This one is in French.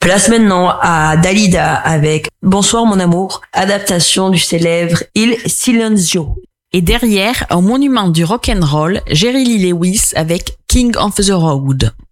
Place maintenant à Dalida avec Bonsoir mon amour, adaptation du célèbre Il Silenzio. Et derrière, un monument du rock'n'roll, Jerry Lee Lewis avec King of the Road.